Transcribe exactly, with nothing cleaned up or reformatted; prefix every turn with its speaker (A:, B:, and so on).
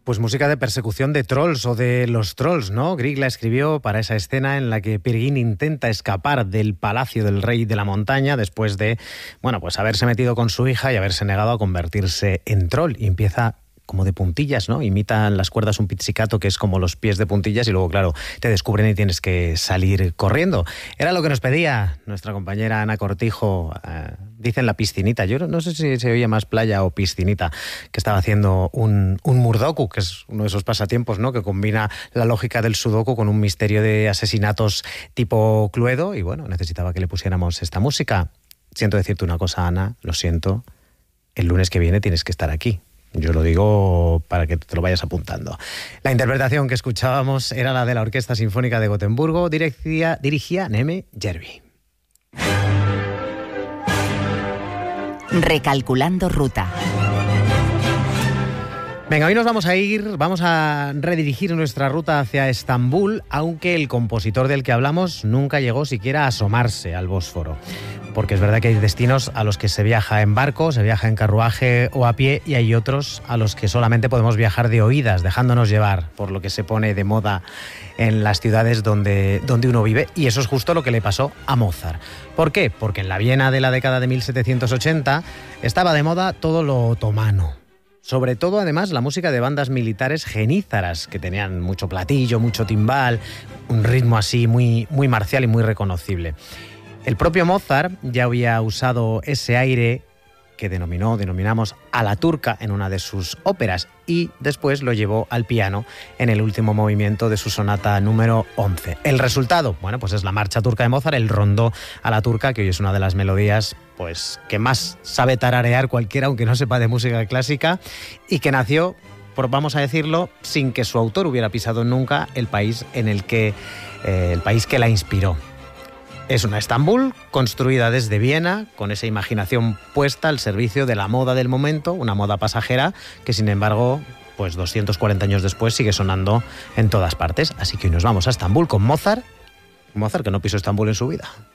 A: Pues música de persecución de trolls o de los trolls, ¿no? Grieg la escribió para esa escena en la que Peer Gynt intenta escapar del palacio del rey de la montaña después de, bueno, pues haberse metido con su hija y haberse negado a convertirse en troll. Y empieza como de puntillas, ¿no? Imitan las cuerdas un pizzicato, que es como los pies de puntillas, y luego, claro, te descubren y tienes que salir corriendo. Era lo que nos pedía nuestra compañera Ana Cortijo. Eh, dicen la piscinita. Yo no sé si se oye más playa o piscinita, que estaba haciendo un, un murdoku, que es uno de esos pasatiempos, ¿no? Que combina la lógica del sudoku con un misterio de asesinatos tipo Cluedo, y bueno, necesitaba que le pusiéramos esta música. Siento decirte una cosa, Ana, lo siento. El lunes que viene tienes que estar aquí. Yo lo digo para que te lo vayas apuntando. La interpretación que escuchábamos era la de la Orquesta Sinfónica de Gotemburgo, dirigía, dirigía Neme Järvi.
B: Recalculando ruta.
A: Venga, hoy nos vamos a ir, vamos a redirigir nuestra ruta hacia Estambul, aunque el compositor del que hablamos nunca llegó siquiera a asomarse al Bósforo. Porque es verdad que hay destinos a los que se viaja en barco, se viaja en carruaje o a pie, y hay otros a los que solamente podemos viajar de oídas, dejándonos llevar por lo que se pone de moda en las ciudades donde, donde uno vive. Y eso es justo lo que le pasó a Mozart. ¿Por qué? Porque en la Viena de la década de mil setecientos ochenta estaba de moda todo lo otomano. Sobre todo, además, la música de bandas militares genízaras, que tenían mucho platillo, mucho timbal, un ritmo así muy, muy marcial y muy reconocible. El propio Mozart ya había usado ese aire que denominó, denominamos a la turca en una de sus óperas, y después lo llevó al piano en el último movimiento de su sonata número once. El resultado, bueno, pues es la marcha turca de Mozart, el rondó a la turca, que hoy es una de las melodías pues que más sabe tararear cualquiera, aunque no sepa de música clásica, y que nació, por, vamos a decirlo, sin que su autor hubiera pisado nunca el país en el que eh, el país que la inspiró. Es una Estambul construida desde Viena, con esa imaginación puesta al servicio de la moda del momento, una moda pasajera que, sin embargo, pues doscientos cuarenta años después sigue sonando en todas partes. Así que hoy nos vamos a Estambul con Mozart, Mozart que no pisó Estambul en su vida.